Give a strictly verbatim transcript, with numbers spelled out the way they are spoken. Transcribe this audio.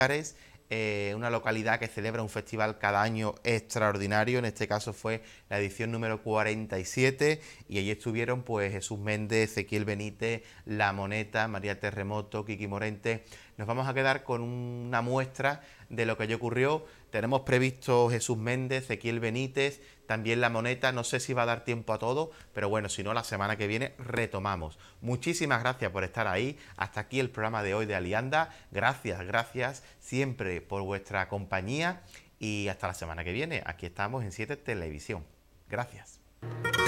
Eh, una localidad que celebra un festival cada año extraordinario. En este caso fue la edición número cuarenta y siete y allí estuvieron pues Jesús Méndez, Ezequiel Benítez, La Moneta, María Terremoto, Kiki Morente. Nos vamos a quedar con una muestra de lo que allí ocurrió. Tenemos previsto Jesús Méndez, Ezequiel Benítez, también La Moneta. No sé si va a dar tiempo a todo, pero bueno, si no, la semana que viene retomamos. Muchísimas gracias por estar ahí. Hasta aquí el programa de hoy de Alianda. Gracias, gracias siempre por vuestra compañía y hasta la semana que viene. Aquí estamos en siete Televisión. Gracias.